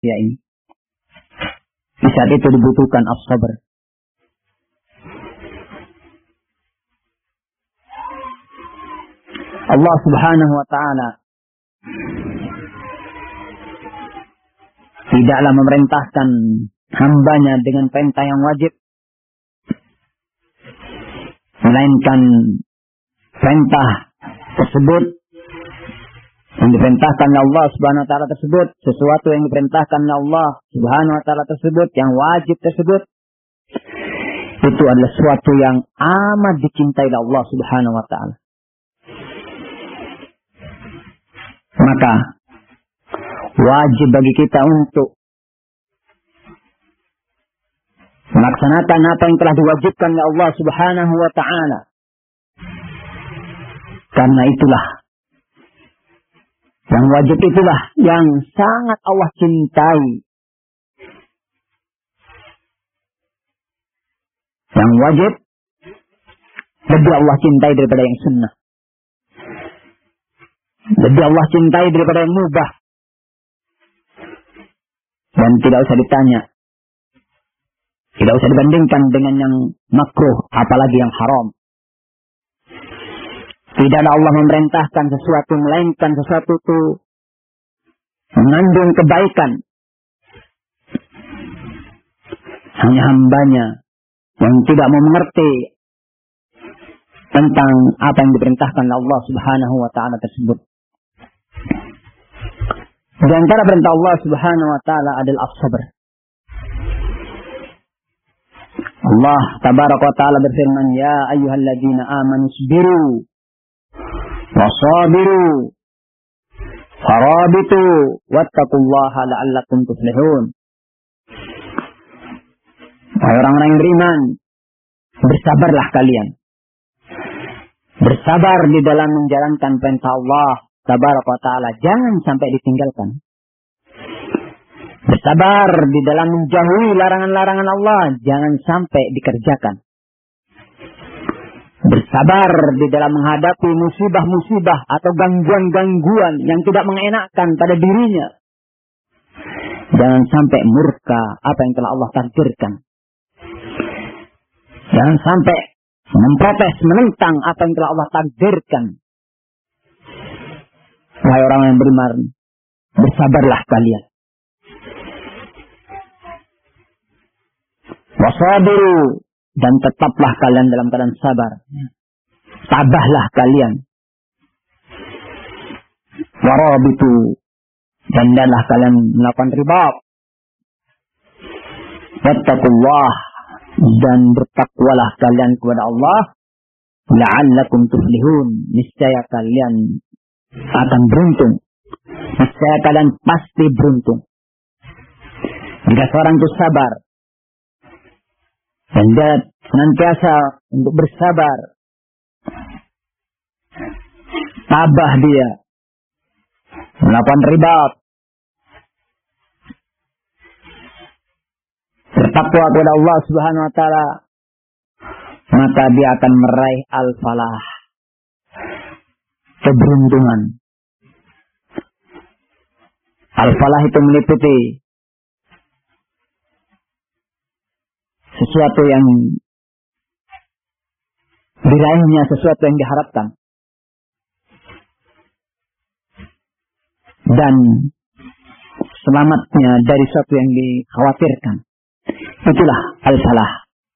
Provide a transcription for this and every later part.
ya ini. Di saat itu dibutuhkan as-sabr. Allah Subhanahu wa ta'ala tidaklah memerintahkan hambanya dengan perintah yang wajib, melainkan perintah tersebut yang diperintahkan oleh Allah Subhanahu wa ta'ala tersebut, sesuatu yang diperintahkan oleh Allah Subhanahu wa ta'ala tersebut, yang wajib tersebut, itu adalah sesuatu yang amat dicintai oleh Allah Subhanahu wa ta'ala. Maka wajib bagi kita untuk melaksanakan apa yang telah diwajibkan oleh Allah Subhanahu wa ta'ala. Karena itulah yang wajib, itulah yang sangat Allah cintai. Yang wajib lebih Allah cintai daripada yang sunnah. Lebih Allah cintai daripada yang mubah. Dan tidak usah ditanya, tidak usah dibandingkan dengan yang makruh, apalagi yang haram. Tidaklah Allah memerintahkan sesuatu, melainkan sesuatu itu mengandung kebaikan. Hanya hambanya yang tidak mau mengerti tentang apa yang diperintahkan oleh Allah Subhanahu wa ta'ala tersebut. Di antara perintah Allah Subhanahu wa ta'ala adalah as-sabr. Allah tabaraka wa ta'ala berfirman, ya ayyuhalladzina amanu isbiru wasabiru farabitu wattaqullaha la'allakum tuflihun. Wahai orang-orang yang beriman, bersabarlah kalian. Bersabar di dalam menjalankan perintah Allah tabaraka wa ta'ala, jangan sampai ditinggalkan. Bersabar di dalam menjauhi larangan-larangan Allah, jangan sampai dikerjakan. Bersabar di dalam menghadapi musibah-musibah atau gangguan-gangguan yang tidak mengenakkan pada dirinya. Jangan sampai murka apa yang telah Allah takdirkan. Jangan sampai memprotes, menentang apa yang telah Allah takdirkan. Wahai orang yang beriman, bersabarlah kalian. Wasabiru, dan tetaplah kalian dalam keadaan sabar. Tabahlah kalian. Warabitu, dan hendaklah kalian melakukan ribat. Wattaqullah, dan bertakwalah kalian kepada Allah. La'allakum tuflihun, niscaya kalian akan beruntung. Niscaya kalian pasti beruntung. Jika seorang itu sabar dan dia senantiasa untuk bersabar, tabah dia melakukan ribat, bertakwa kepada Allah Subhanahu wa ta'ala, maka dia akan meraih al-falah, keberuntungan. Al-falah itu meliputi sesuatu yang diraihnya, sesuatu yang diharapkan, dan selamatnya dari sesuatu yang dikhawatirkan. Itulah al-falah.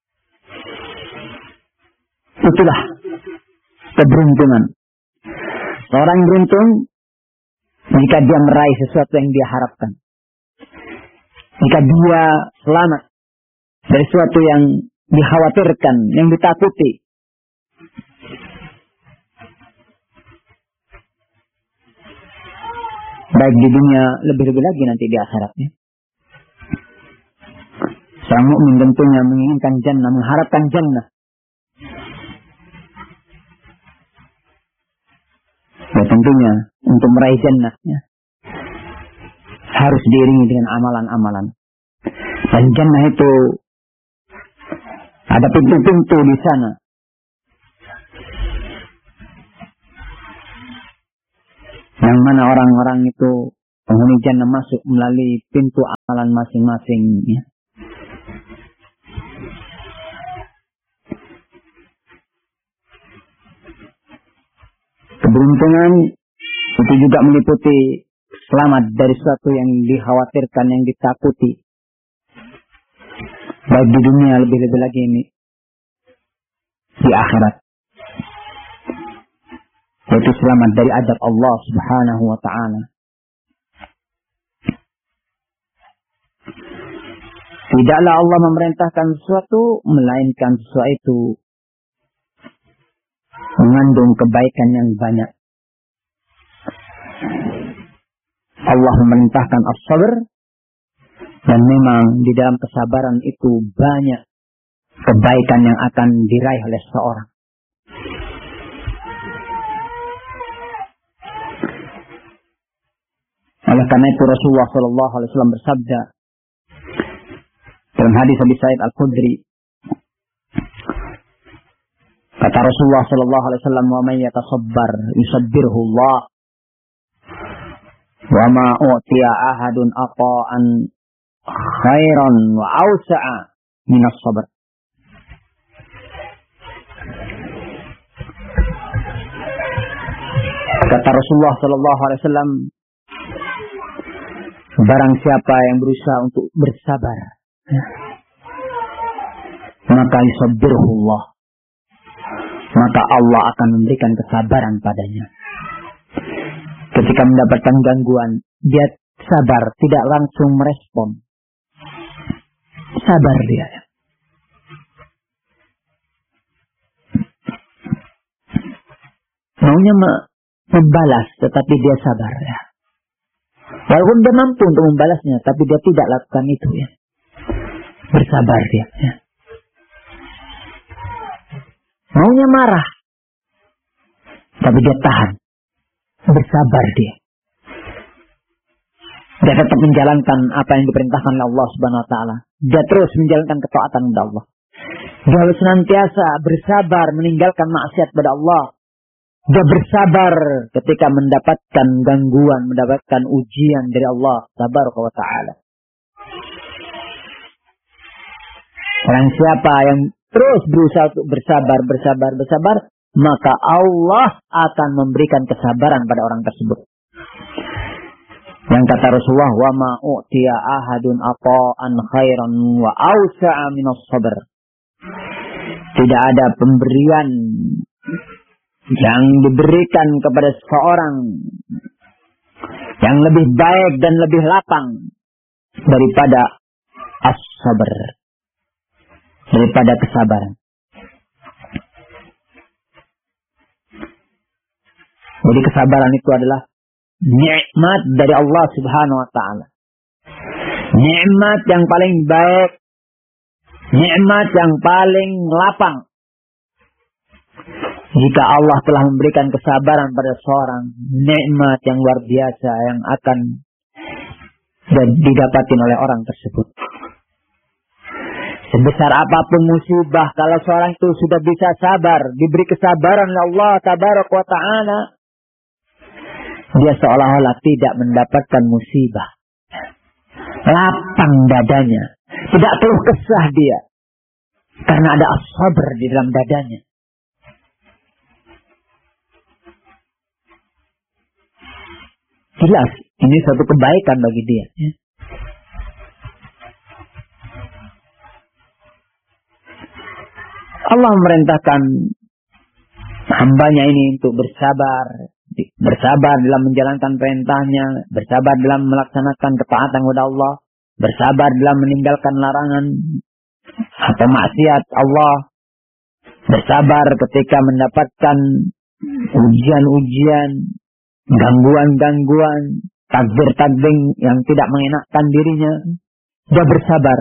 Itulah keberuntungan. Seorang beruntung jika dia meraih sesuatu yang dia harapkan. Jika dia selamat dari sesuatu yang dikhawatirkan, yang ditakuti. Baik di dunia, lebih-lebih lagi nanti di akhiratnya. Seorang mukmin tentunya menginginkan jannah, mengharapkan jannah. Ya tentunya untuk meraih jannah ya, harus diiringi dengan amalan-amalan. Dan jannah itu ada pintu-pintu di sana. Yang mana orang-orang itu penghuni jannah masuk melalui pintu amalan masing-masing. Ya. Keberuntungan itu juga meliputi selamat dari sesuatu yang dikhawatirkan, yang ditakuti. Baik di dunia, lebih-lebih lagi ini di akhirat. Yaitu selamat dari azab Allah Subhanahu wa ta'ala. Tidaklah Allah memerintahkan sesuatu, melainkan sesuatu itu mengandung kebaikan yang banyak. Allah memerintahkan as-sabr, dan memang di dalam kesabaran itu banyak kebaikan yang akan diraih oleh seseorang. Oleh karena itu Rasulullah SAW bersabda dalam hadis Abi Sa'id Al-Khudri, kata Rasulullah SAW, "Wa man yatasabbar yusabbirhu Allah, wa ma u'tiya ahadun ata'an khairan wa awsa'a minas sabr." Kata Rasulullah SAW, barang siapa yang berusaha untuk bersabar, maka yusabbirullah, maka Allah akan memberikan kesabaran padanya. Ketika mendapatkan gangguan, dia sabar, tidak langsung merespon. Sabar dia. Maunya membalas, tetapi dia sabar ya. Walaupun dia mampu untuk membalasnya, tapi dia tidak lakukan itu ya. Bersabar dia ya. Maunya marah, tapi dia tahan. Bersabar dia. Dia tetap menjalankan apa yang diperintahkan oleh Allah Subhanahu wa ta'ala. Dia terus menjalankan ketaatan kepada Allah. Dia harus senantiasa bersabar meninggalkan maksiat kepada Allah. Dia bersabar ketika mendapatkan gangguan, mendapatkan ujian dari Allah Tabaraka wa ta'ala. Orang siapa yang terus berusaha untuk bersabar, maka Allah akan memberikan kesabaran pada orang tersebut. Yang kata Rasulullah, "Wa ma u'tiya ahadun ata'an khairan wa awsa'a minas sabr." Tidak ada pemberian yang diberikan kepada seseorang yang lebih baik dan lebih lapang daripada as-sabr, daripada kesabaran. Jadi kesabaran itu adalah nikmat dari Allah Subhanahu wa ta'ala. Nikmat yang paling baik, nikmat yang paling lapang. Jika Allah telah memberikan kesabaran pada seorang, nikmat yang luar biasa yang akan didapatin oleh orang tersebut. Sebesar apapun musibah, kalau seorang itu sudah bisa sabar, diberi kesabaran oleh Allah Tabaraka wa ta'ala, dia seolah-olah tidak mendapatkan musibah. Lapang dadanya, tidak keluh kesah dia, karena ada as-sabr di dalam dadanya. Jelas, ini suatu kebaikan bagi dia. Allah memerintahkan hambanya ini untuk bersabar. Bersabar dalam menjalankan perintahnya. Bersabar dalam melaksanakan ketaatan kepada Allah. Bersabar dalam meninggalkan larangan atau maksiat Allah. Bersabar ketika mendapatkan ujian-ujian, gangguan-gangguan, takbir-takbir yang tidak mengenakkan dirinya. Dia bersabar.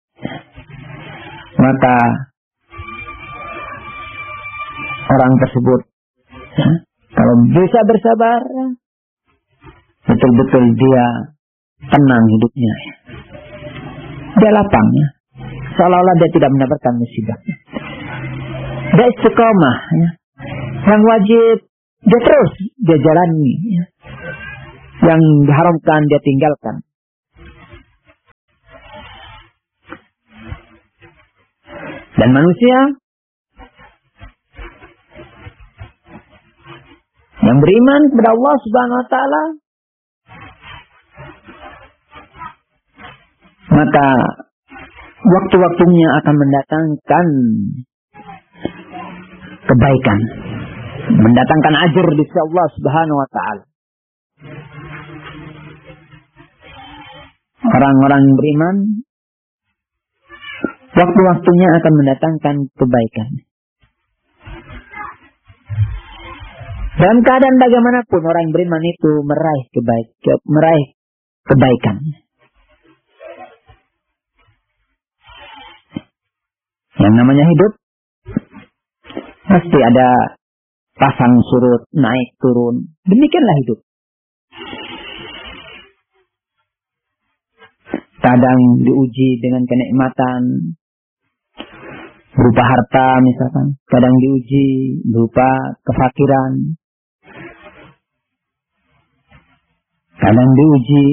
Maka orang tersebut kalau bisa bersabar, betul-betul dia tenang hidupnya. Dia lapang ya. Seolah-olah dia tidak mendapatkan musibah. Dia istiqomah ya. Yang wajib dia terus dia jalani ya. yang diharamkan dia tinggalkan. Dan manusia yang beriman kepada Allah Subhanahu wa taala, maka waktu-waktunya akan mendatangkan kebaikan, mendatangkan ajr di sisi Allah Subhanahu wa taala. Orang-orang beriman waktu-waktunya akan mendatangkan kebaikan. Dalam keadaan bagaimanapun orang beriman itu meraih kebaikan. Yang namanya hidup pasti ada pasang surut, naik turun. Demikianlah hidup. Kadang diuji dengan kenikmatan berupa harta misalkan. Kadang diuji berupa kefakiran. Kadang diuji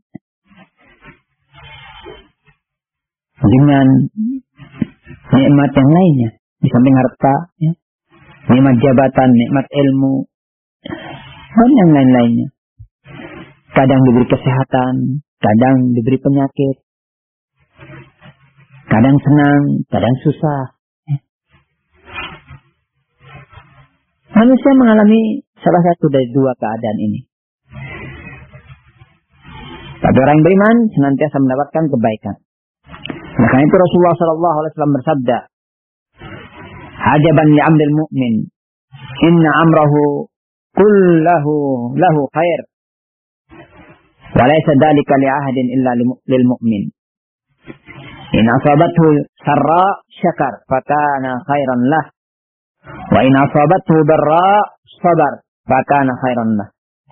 dengan nikmat yang lainnya. Di samping harta, ya. Nikmat jabatan, nikmat ilmu, dan yang lain-lainnya. Kadang diberi kesehatan, kadang diberi penyakit, kadang senang, kadang susah. Manusia mengalami salah satu dari dua keadaan ini. Tapi orang yang beriman senantiasa mendapatkan kebaikan. Maka itu Rasulullah SAW bersabda, "Ajaban li amril mu'min, inna amrahu kullahu lahu khair. Walaysa dhalika li ahadin illa lil mu'min. In asabathu sarra syakar fakana khairan lah. Wa in asabathu darra sabar fakana khairan lah."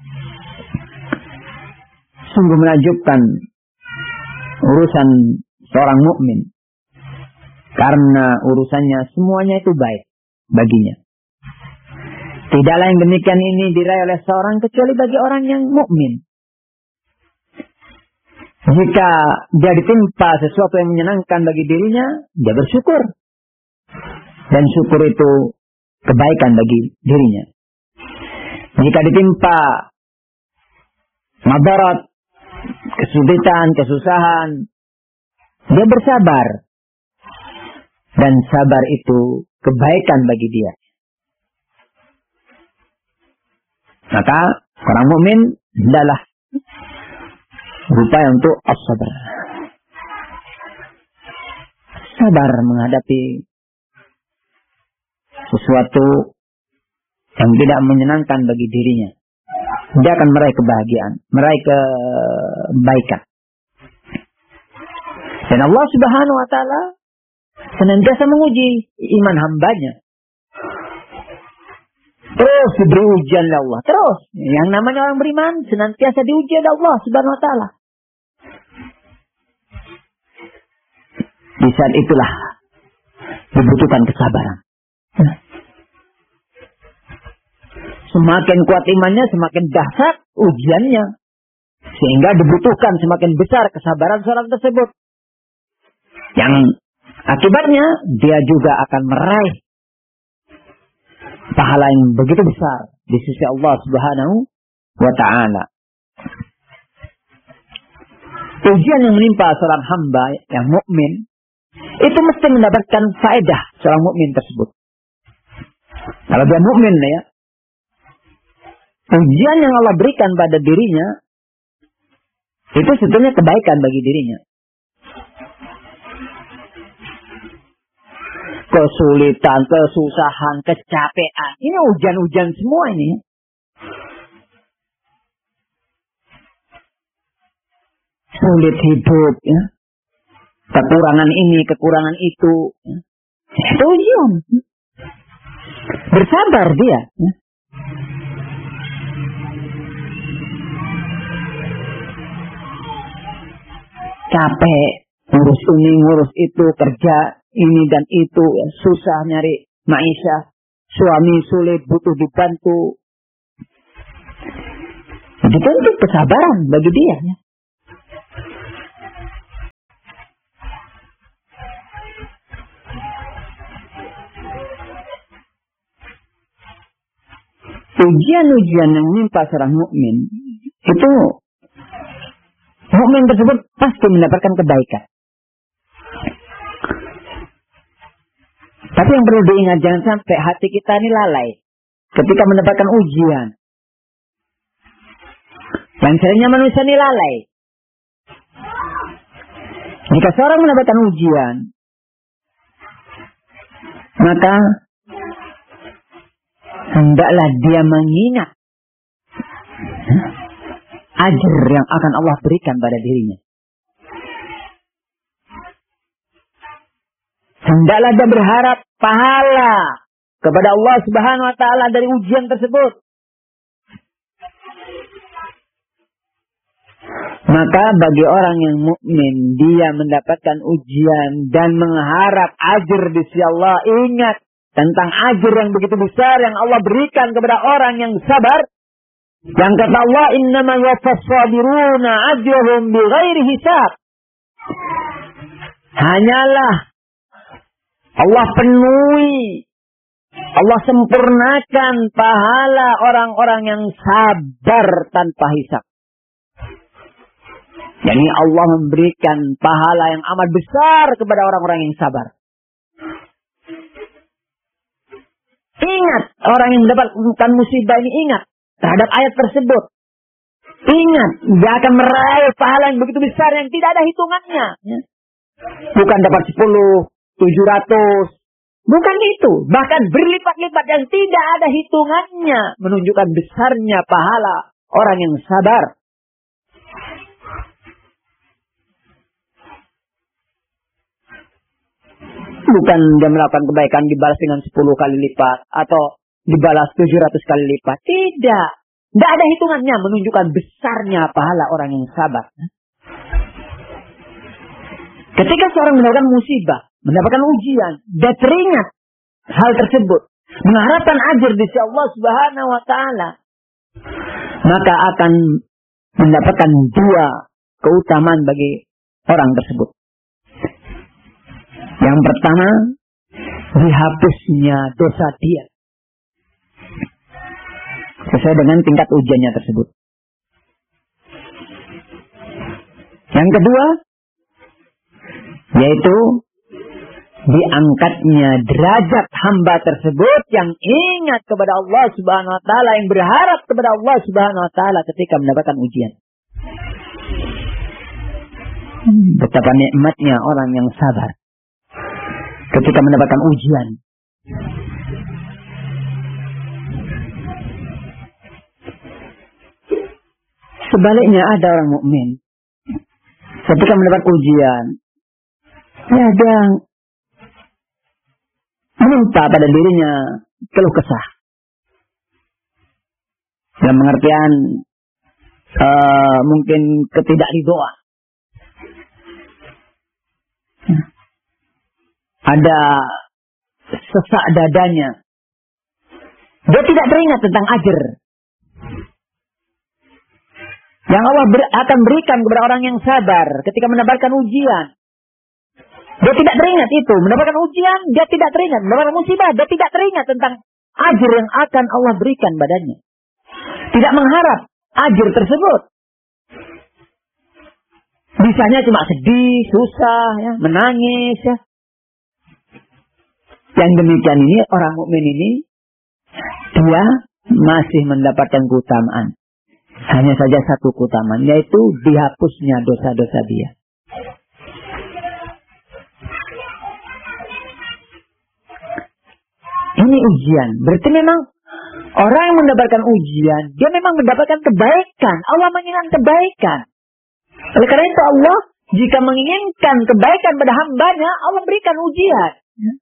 Sungguh menakjubkan urusan seorang mukmin, karena urusannya semuanya itu baik baginya. Tidaklah yang demikian ini diraih oleh seorang kecuali bagi orang yang mukmin. Jika dia ditimpa sesuatu yang menyenangkan bagi dirinya, dia bersyukur. Dan syukur itu kebaikan bagi dirinya. Jika ditimpa madarat, kesulitan, kesusahan, dia bersabar. Dan sabar itu kebaikan bagi dia. Maka orang mukmin adalah berupaya untuk as-sabar. Sabar menghadapi sesuatu yang tidak menyenangkan bagi dirinya. Dia akan meraih kebahagiaan, meraih kebaikan. Dan Allah Subhanahu wa taala senantiasa menguji iman hambanya. Terus diberi ujian oleh Allah. Terus. Yang namanya orang beriman senantiasa diuji oleh Allah Subhanahu wa taala. Di saat itulah dibutuhkan kesabaran. Semakin kuat imannya, semakin dahsyat ujiannya. Sehingga dibutuhkan semakin besar kesabaran seorang tersebut. Yang akibatnya dia juga akan meraih pahala yang begitu besar di sisi Allah Subhanahu wa ta'ala. Ujian yang menimpa seorang hamba yang mukmin itu mesti mendapatkan faedah seorang mukmin tersebut. Kalau dia mukmin ya, ujian yang Allah berikan pada dirinya itu sebetulnya kebaikan bagi dirinya. Kesulitan, kesusahan, kecapean, ini ujian-ujian semua ini. Sulit hidup, ya. Kekurangan ini, kekurangan itu, ya. Itu ujian. Bersabar dia, ya. Capek, ngurus ini, ngurus itu, kerja ini dan itu, ya. Susah nyari maisha, suami sulit, butuh dibantu. dituntut kesabaran bagi dia. Ya. Ujian-ujian yang menimpa seorang mukmin itu, mukmin tersebut pasti mendapatkan kebaikan. Tapi yang perlu diingat, jangan sampai hati kita ini lalai ketika mendapatkan ujian. Yang seringnya manusia ini lalai. Jika seorang mendapatkan ujian, maka hendaklah dia mengingat ajar yang akan Allah berikan pada dirinya. Hendaklah dia berharap pahala kepada Allah Subhanahu wa taala dari ujian tersebut. Maka bagi orang yang mukmin, dia mendapatkan ujian dan mengharap ajar di sisi Allah, ingat tentang ajar yang begitu besar yang Allah berikan kepada orang yang sabar. Yang kata Allah, innama yuwaffas sabiruna ajrahum bighairi hisab. Hanyalah Allah penuhi, Allah sempurnakan pahala orang-orang yang sabar tanpa hisab. Yani Allah memberikan pahala yang amat besar kepada orang-orang yang sabar. Ingat, orang yang mendapatkan musibah ini ingat terhadap ayat tersebut. Ingat, dia akan meraih pahala yang begitu besar yang tidak ada hitungannya. Bukan dapat 10, 700. Bukan itu. Bahkan berlipat-lipat yang tidak ada hitungannya. Menunjukkan besarnya pahala orang yang sabar. Bukan dia melakukan kebaikan dibalas dengan 10 kali lipat. Atau dibalas 700 kali lipat. Tidak. Tidak ada hitungannya. Menunjukkan besarnya pahala orang yang sabar. Ketika seorang mendapatkan musibah, mendapatkan ujian, dia teringat hal tersebut, mengharapkan ajar di sisi Allah Subhanahu wa taala, maka akan mendapatkan 2 keutamaan bagi orang tersebut. Yang pertama, dihapusnya dosa dia sesuai dengan tingkat ujiannya tersebut. Yang kedua, yaitu diangkatnya derajat hamba tersebut yang ingat kepada Allah Subhanahu wa taala, yang berharap kepada Allah Subhanahu wa taala ketika mendapatkan ujian. Betapa nikmatnya orang yang sabar ketika mendapatkan ujian. Sebaliknya ada orang mukmin ketika mendapat ujian, ya dia menimpa pada dirinya keluh kesah. Dalam pengertian mungkin ketidakridhoan. Ada sesak dadanya. Dia tidak teringat tentang ajar yang Allah akan berikan kepada orang yang sabar ketika mendapatkan ujian. Dia tidak teringat itu. Mendapatkan ujian, dia tidak teringat. Mendapatkan musibah, dia tidak teringat tentang ajar yang akan Allah berikan badannya. Tidak mengharap ajar tersebut. Bisanya cuma sedih, susah, ya, menangis. Ya. Yang demikian ini, orang mukmin ini, dia masih mendapatkan keutamaan. Hanya saja satu keutamaan, yaitu dihapusnya dosa-dosa dia. Ini ujian. Berarti memang orang yang mendapatkan ujian, dia memang mendapatkan kebaikan. Allah menginginkan kebaikan. Oleh karena itu Allah, jika menginginkan kebaikan pada hambanya, Allah berikan ujian.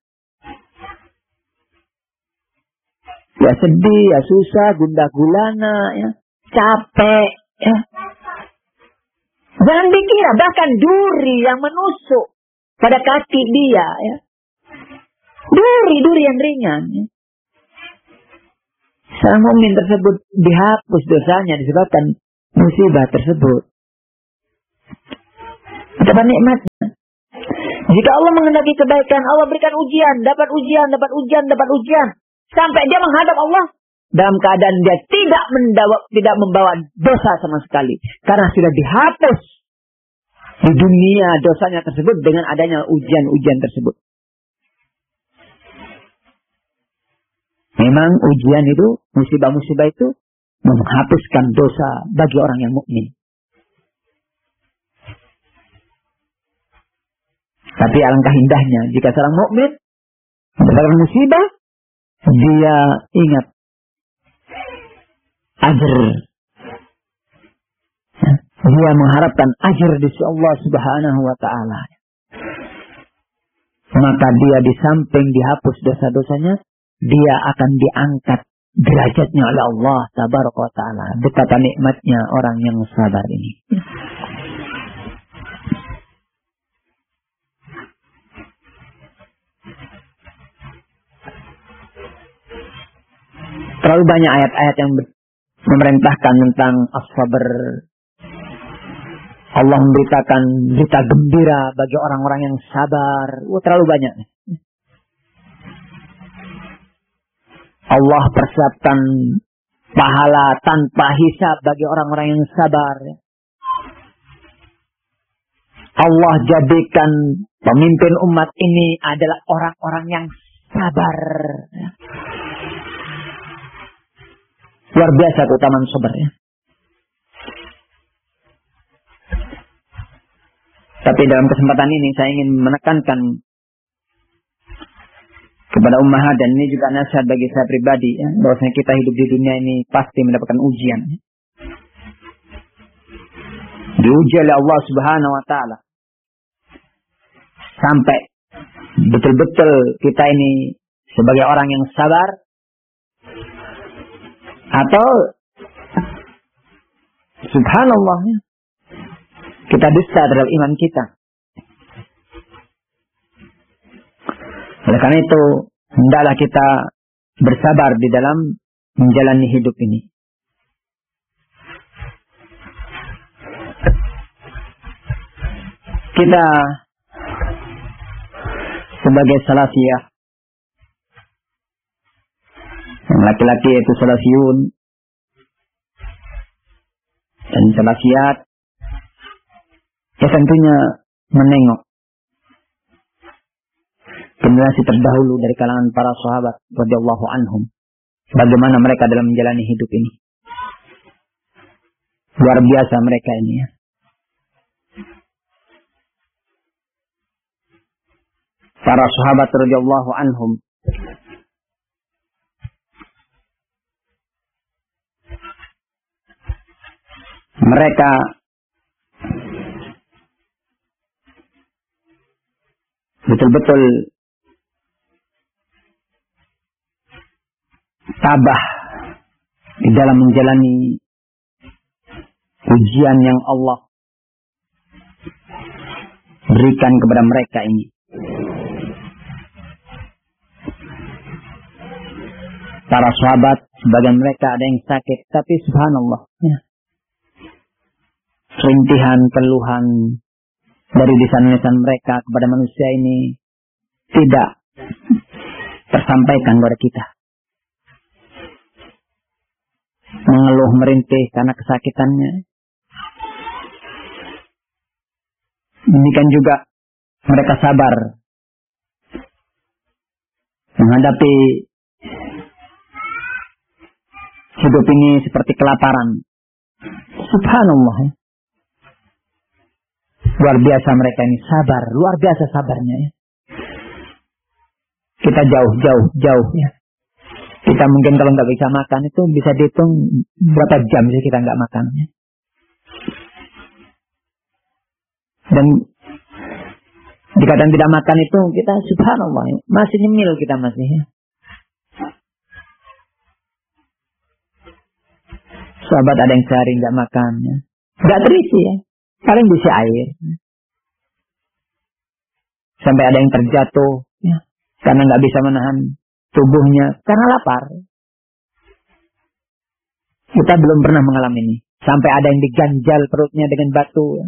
Ya sedih, ya susah, gundah gulana, ya capek. Ya. Jangan dikira, bahkan duri yang menusuk pada kaki dia. Ya. Duri yang ringan. Ya. Seorang mukmin tersebut dihapus dosanya disebabkan musibah tersebut. Dapat nikmatnya. Jika Allah menghendaki kebaikan, Allah berikan ujian, dapat ujian, dapat ujian, dapat ujian. Sampai dia menghadap Allah dalam keadaan dia tidak membawa dosa sama sekali. Karena sudah dihapus di dunia dosanya tersebut dengan adanya ujian-ujian tersebut. Memang ujian itu, musibah-musibah itu menghapuskan dosa bagi orang yang mukmin. Tapi alangkah indahnya jika seorang mukmin mendapatkan musibah, dia ingat ajar. Dia mengharapkan ajar di sisi Allah Subhanahu wa taala. Maka dia di samping dihapus dosa-dosanya, dia akan diangkat derajatnya oleh Allah Tabaraka wa taala. Betapa nikmatnya orang yang sabar ini. Terlalu banyak ayat-ayat yang memerintahkan tentang as-sabr. Allah memberitakan berita gembira bagi orang-orang yang sabar. Terlalu banyak. Allah persiapkan pahala tanpa hisab bagi orang-orang yang sabar. Allah jadikan pemimpin umat ini adalah orang-orang yang sabar. Luar biasa keutamaan sabar ya. Tapi dalam kesempatan ini saya ingin menekankan kepada ummahat, dan ini juga nasihat bagi saya pribadi ya, bahwasanya kita hidup di dunia ini pasti mendapatkan ujian. Diuji oleh Allah Subhanahu wa taala. Sampai betul-betul kita ini sebagai orang yang sabar, atau subhanallah ya, kita dusta terhadap iman kita. Oleh karena itu, hendaklah kita bersabar di dalam menjalani hidup ini. Kita sebagai salafiyah, laki-laki yaitu salafiyun dan salafiyat, ya tentunya menengok generasi terdahulu dari kalangan para sahabat radhiyallahu anhum, bagaimana mereka dalam menjalani hidup ini. Luar biasa mereka ini ya. Para sahabat radhiyallahu anhum mereka betul-betul tabah di dalam menjalani ujian yang Allah berikan kepada mereka ini. Para sahabat, sebagian mereka ada yang sakit, tapi subhanallah ya, rintihan, keluhan dari lisan-lisan mereka kepada manusia ini tidak tersampaikan kepada kita. Mengeluh merintih karena kesakitannya. Demikian juga mereka sabar menghadapi hidup ini seperti kelaparan. Subhanallah. Luar biasa mereka ini sabar, luar biasa sabarnya ya. Kita jauh ya. Kita mungkin kalau nggak bisa makan itu bisa dihitung berapa jam sih kita nggak makan ya. Dan dikatakan tidak makan itu kita subhanallah ya, masih nyemil kita masih ya. Sahabat ada yang sehari nggak makan ya. Nggak terisi ya. Paling bisa air. Sampai ada yang terjatuh ya, karena nggak bisa menahan tubuhnya karena lapar. Kita belum pernah mengalami ini. Sampai ada yang diganjal perutnya dengan batu. Ya.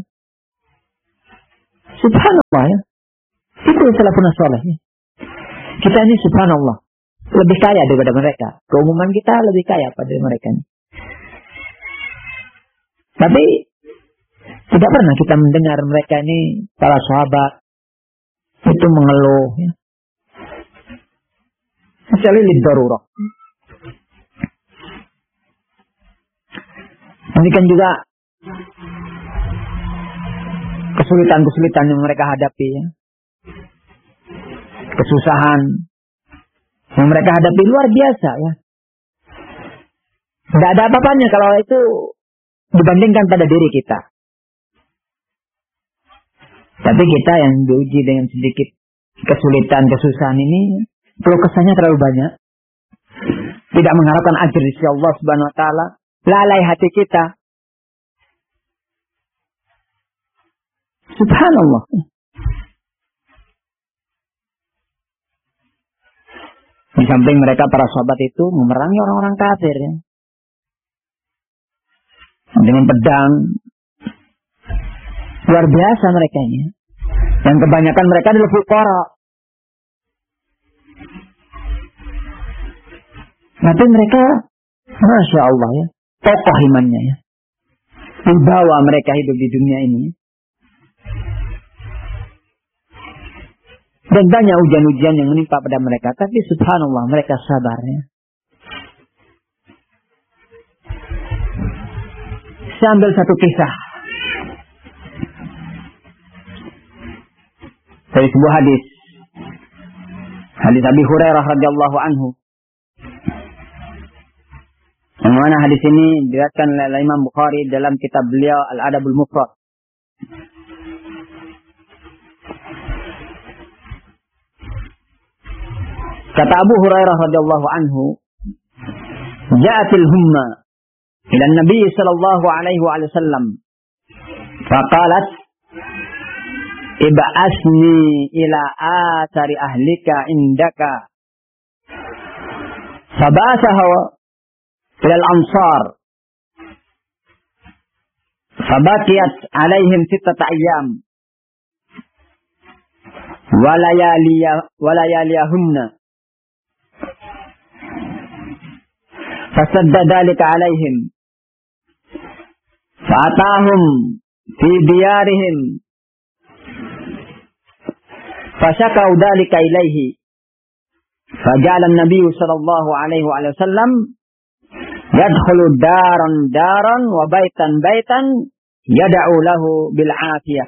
Subhanallah ya. Itu salafun saleh. Ya. Kita ini subhanallah. Lebih kaya daripada mereka. Keumuman kita lebih kaya pada mereka ini. Tapi tidak pernah kita mendengar mereka ini, para sahabat, itu mengeluh. Ya. Kecuali lidarurah. Demikian juga kesulitan-kesulitan yang mereka hadapi. Ya. Kesusahan yang mereka hadapi luar biasa. Ya. Tidak ada apa-apanya kalau itu dibandingkan pada diri kita. Tapi kita yang diuji dengan sedikit kesulitan, kesusahan ini, keluh kesahnya terlalu banyak. Tidak mengharapkan ajr dari Allah Subhanahu wa taala, lalai hati kita. Subhanallah. Di samping mereka para sahabat itu memerangi orang-orang kafir ya. Dengan pedang. Luar biasa mereka ini. Dan kebanyakan mereka adalah fuqara. Tapi mereka, Masya Allah ya, tokoh imannya ya. Dibawa mereka hidup di dunia ini. Dan banyak ujian-ujian yang menimpa pada mereka. Tapi subhanallah mereka sabar ya. Saya ambil satu kisah. Dari sebuah hadis. Hadis Abi Hurairah radhiyallahu anhu. Yang mana hadis ini diriwayatkan oleh Imam Bukhari dalam kitab beliau Al-Adabul Mufrad. Kata Abu Hurairah radhiyallahu anhu, "Ja'atil humma ila Nabi sallallahu alaihi wasallam. Faqalat, ib'asni ila athari ahlika indaka." Faba'athahu ila al-ansar. Fabaqiyat alaihim 6 ayyam. Wa layaliyahunna. فسد ذلك عليهم فأتاهم في ديارهم فشكوا ذلك إليه فجعل النبي صلى الله عليه وسلم يدخل دارا دارا وبيتا بيتا يدعو له بالعافية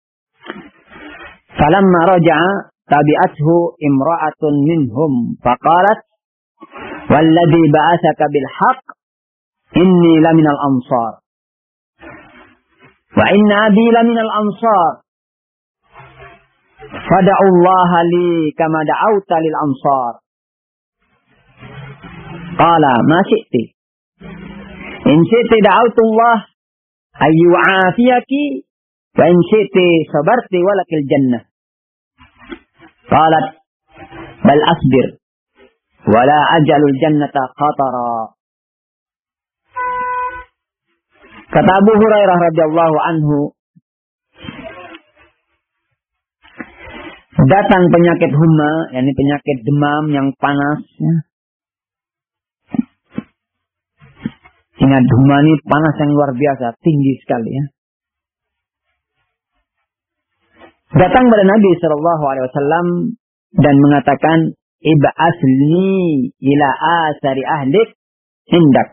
فلما رجع تبعته امرأة منهم فقالت والذي بعثك بالحق إني لمن الأنصار وإن أبي لمن الأنصار فدعوا الله لي كما دعوت للأنصار قال ما شئت إن شئت دعوت الله أن يعافيك وإن شئت صبرت ولك الجنة قالت بل أصبر wala ajalul jannata qatara. Kata Abu Hurairah radhiyallahu anhu, datang penyakit humma, yakni penyakit demam yang panas ya. Ingat humma ini panas yang luar biasa, tinggi sekali ya. Datang pada Nabi sallallahu alaihi wasallam dan mengatakan, ib'asni ila asari ahlik indak.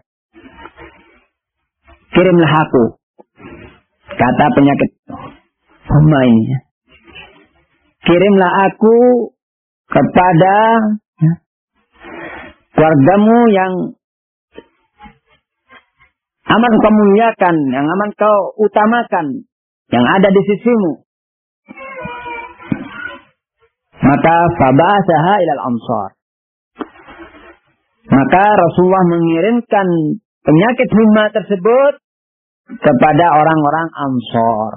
Kirimlah aku. Kata penyakit humma ini. Kirimlah aku kepada keluargamu yang aman kau muliakan, yang aman kau utamakan, yang ada di sisimu. Maka faba'athaha ilal ansar. Maka Rasulullah mengirimkan penyakit humma tersebut kepada orang-orang Ansar.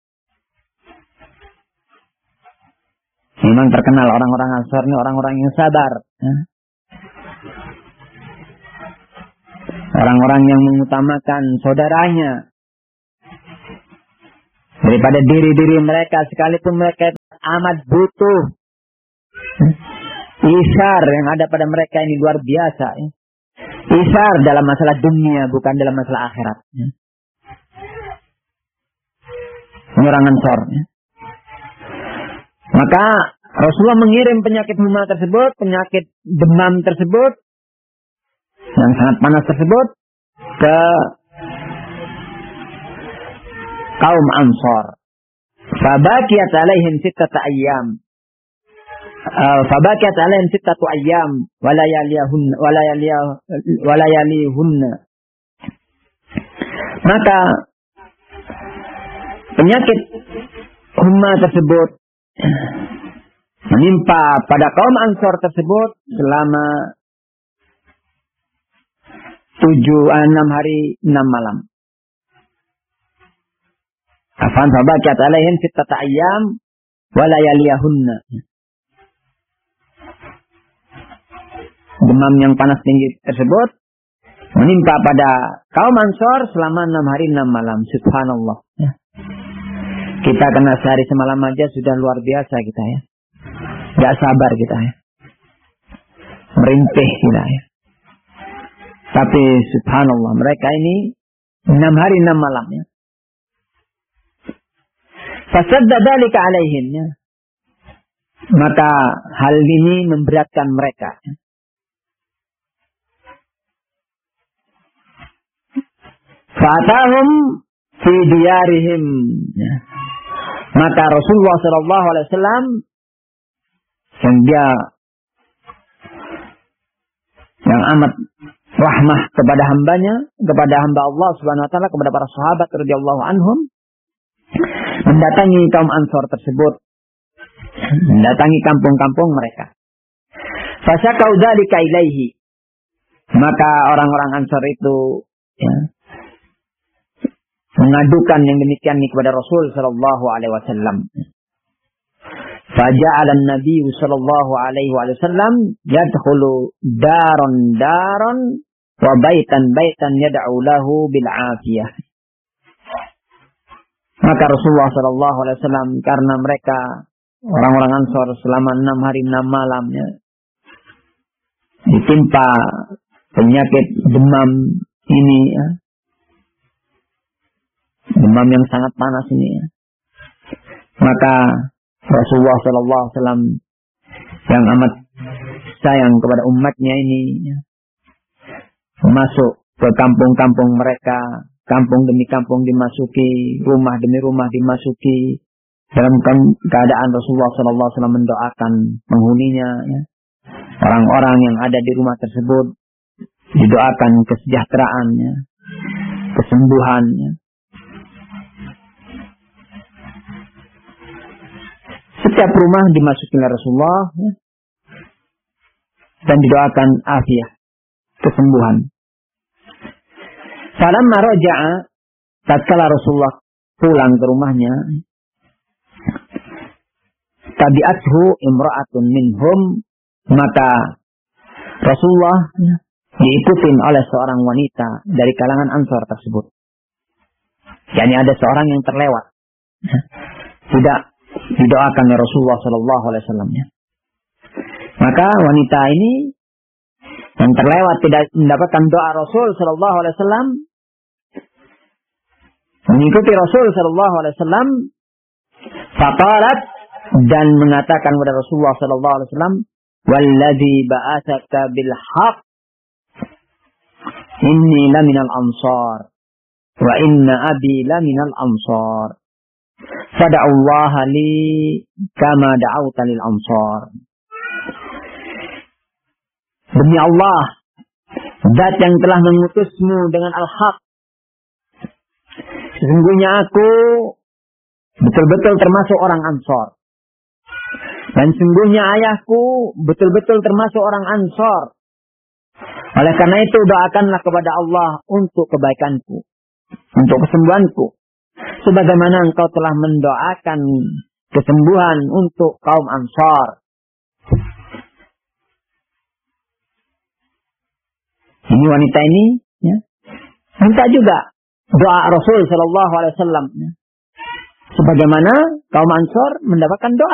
Memang terkenal orang-orang Ansar ini orang-orang yang sabar. Orang-orang yang mengutamakan saudaranya daripada diri-diri mereka, sekalipun mereka amat butuh. Isar yang ada pada mereka ini luar biasa. Isar dalam masalah dunia, bukan dalam masalah akhirat. Ini orang Ansor. Maka Rasulullah mengirim penyakit huma tersebut, penyakit demam tersebut, yang sangat panas tersebut, ke kaum Ansor. Fabakiyat alaihim sittata ayyam. Fabakiyat alaihim sittatu ayyam walayalihunna. Maka penyakit huma tersebut menimpa pada kaum Ansor tersebut selama 6 hari 6 malam. Afan fabakiyat alaihim sittata ayyam walayalihunna. Demam yang panas tinggi tersebut menimpa pada kaum Ansor selama 6 hari 6 malam. Subhanallah. Kita kena sehari semalam aja sudah luar biasa kita ya. Gak sabar kita ya. Merintih kita ya. Tapi subhanallah mereka ini 6 hari 6 malam ya. Fasadda dzalika alaihim ya. Maka hal ini memberatkan mereka. Fatahum fi diyarihim ya. Maka Rasulullah sallallahu alaihi wasallam yang dia yang amat rahmah kepada hambanya, kepada hamba Allah Subhanahu wa taala, kepada para sahabat radhiyallahu anhum, mendatangi kaum Ansor tersebut, mendatangi kampung-kampung mereka. Fasyakau dzalika ilaihi. Maka orang-orang Ansor itu ya, mengadukan yang demikian kepada Rasul sallallahu alaihi wasallam. Faja'ala an-nabiy sallallahu alaihi wasallam yadkhulu daron wa baitan yad'u lahu bil afiyah. Maka Rasulullah sallallahu alaihi wasallam, karena mereka orang-orang Ansor selama 6 hari 6 malam ya, ditimpa penyakit demam ini ya, demam yang sangat panas ini ya. Maka Rasulullah sallallahu alaihi wasallam yang amat sayang kepada umatnya ini ya, masuk ke kampung-kampung mereka, kampung demi kampung dimasuki, rumah demi rumah dimasuki, dalam keadaan Rasulullah sallallahu alaihi wasallam mendoakan penghuninya ya. Orang-orang yang ada di rumah tersebut didoakan kesejahteraannya, kesembuhannya. Setiap rumah dimasuki oleh Rasulullah ya, dan didoakan afiah, kesembuhan. Falamma raja'a, tatkala Rasulullah pulang ke rumahnya, tabi'athu imra'atun minhum, maka Rasulullah diikutin oleh seorang wanita dari kalangan Ansor tersebut. Yani ada seorang yang terlewat, tidak didoakan oleh Rasulullah sallallahu alaihi wasallam ya. Maka wanita ini yang terlewat tidak mendapatkan doa Rasul sallallahu alaihi wasallam, mengikuti Rasul sallallahu alaihi wasallam, faqalat, dan mengatakan kepada Rasulullah sallallahu alaihi wasallam, "Walladzi ba'atsaka bil haqq, inni laminal ansar, wa inna abi laminal ansar. Fada'ullaha li kama da'auta lil ansar." Demi Allah, zat yang telah mengutusmu dengan al-haq, sesungguhnya aku betul-betul termasuk orang Ansor. Dan sesungguhnya ayahku betul-betul termasuk orang Ansor. Oleh karena itu doakanlah kepada Allah untuk kebaikanku, untuk kesembuhanku, sebagaimana engkau telah mendoakan kesembuhan untuk kaum Ansor. Ini wanita ini ya, minta juga doa Rasul sallallahu alaihi wasallam. Sebagaimana kaum Ansor mendapatkan doa